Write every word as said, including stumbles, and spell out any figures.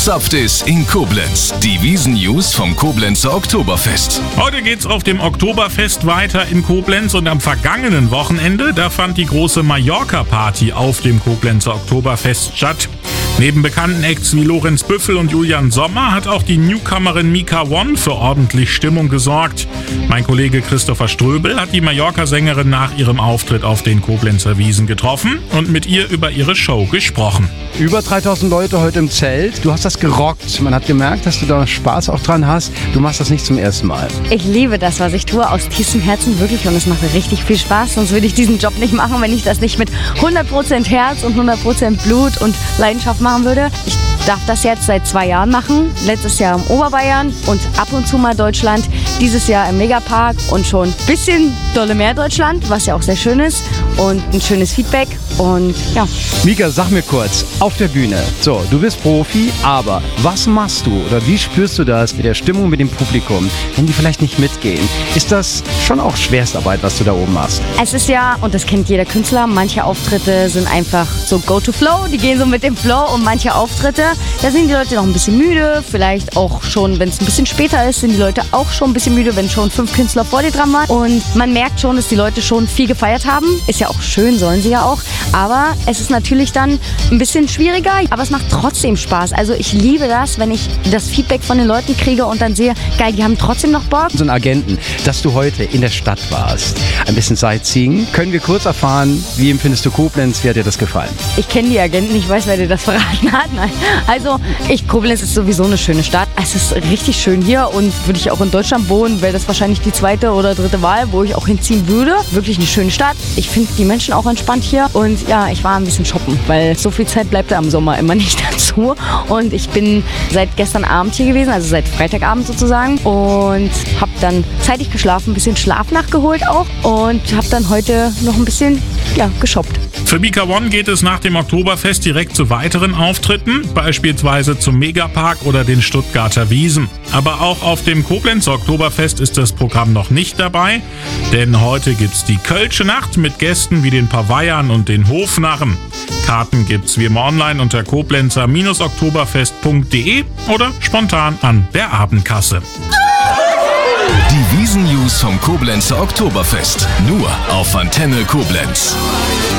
gezapft ist in Koblenz. Die Wiesn-News vom Koblenzer Oktoberfest. Heute geht's auf dem Oktoberfest weiter in Koblenz und am vergangenen Wochenende, da fand die große Mallorca-Party auf dem Koblenzer Oktoberfest statt. Neben bekannten Acts wie Lorenz Büffel und Julian Sommer hat auch die Newcomerin Mika One für ordentlich Stimmung gesorgt. Mein Kollege Christopher Ströbel hat die Mallorca-Sängerin nach ihrem Auftritt auf den Koblenzer Wiesn getroffen und mit ihr über ihre Show gesprochen. Über dreitausend Leute heute im Zelt. Du hast das gerockt. Man hat gemerkt, dass du da Spaß auch dran hast. Du machst das nicht zum ersten Mal. Ich liebe das, was ich tue, aus tiefstem Herzen wirklich, und es macht mir richtig viel Spaß. Sonst würde ich diesen Job nicht machen, wenn ich das nicht mit hundert Prozent Herz und hundert Prozent Blut und Leidenschaft machen würde. Ich darf das jetzt seit zwei Jahren machen. Letztes Jahr im Oberbayern und ab und zu mal Deutschland. Dieses Jahr im Megapark und schon ein bisschen dolle mehr Deutschland, was ja auch sehr schön ist. Und ein schönes Feedback. Und ja. Mika, sag mir kurz, auf der Bühne, so, du bist Profi, aber was machst du oder wie spürst du das mit der Stimmung, mit dem Publikum, wenn die vielleicht nicht mitgehen? Ist das schon auch Schwerstarbeit, was du da oben machst? Es ist ja, und das kennt jeder Künstler, manche Auftritte sind einfach so go to flow, die gehen so mit dem Flow, und manche Auftritte, da sind die Leute noch ein bisschen müde, vielleicht auch schon, wenn es ein bisschen später ist, sind die Leute auch schon ein bisschen müde, wenn schon fünf Künstler vor dir dran waren, und man merkt schon, dass die Leute schon viel gefeiert haben, ist ja auch schön, sollen sie ja auch, aber es ist natürlich dann ein bisschen schwieriger, aber es macht trotzdem Spaß. Also ich liebe das, wenn ich das Feedback von den Leuten kriege und dann sehe, geil, die haben trotzdem noch Bock. So ein Agenten, dass du heute in der Stadt warst, ein bisschen Sightseeing. Können wir kurz erfahren, wie empfindest du Koblenz, wie hat dir das gefallen? Ich kenne die Agenten, ich weiß, wer dir das verraten hat. Nein. Also ich, Koblenz ist sowieso eine schöne Stadt. Es ist richtig schön hier, und würde ich auch in Deutschland wohnen, wäre das wahrscheinlich die zweite oder dritte Wahl, wo ich auch hinziehen würde. Wirklich eine schöne Stadt. Ich finde die Menschen auch entspannt hier, und ja, ich war ein bisschen shoppen, weil so viel Zeit bleibt da im Sommer immer nicht dazu. Und ich bin seit gestern Abend hier gewesen, also seit Freitagabend sozusagen, und habe dann zeitig geschlafen, ein bisschen Schlaf nachgeholt auch, und habe dann heute noch ein bisschen ja, geshoppt. Für Mika One geht es nach dem Oktoberfest direkt zu weiteren Auftritten, beispielsweise zum Megapark oder den Stuttgarter Wiesn. Aber auch auf dem Koblenzer Oktoberfest ist das Programm noch nicht dabei, denn heute gibt's die Kölsche Nacht mit Gästen wie den Paveiern und den Hofnarren. Karten gibt's wie immer online unter koblenzer oktoberfest punkt de oder spontan an der Abendkasse. Die Wiesn-News vom Koblenzer Oktoberfest. Nur auf Antenne Koblenz.